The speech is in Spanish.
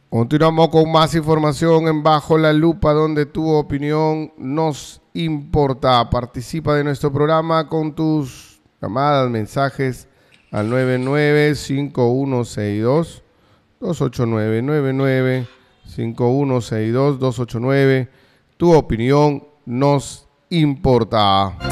Continuamos con más información en Bajo la Lupa, donde tu opinión nos importa. Participa de nuestro programa con tus llamadas, mensajes al 995162 289 5162 289. Tu opinión nos importa.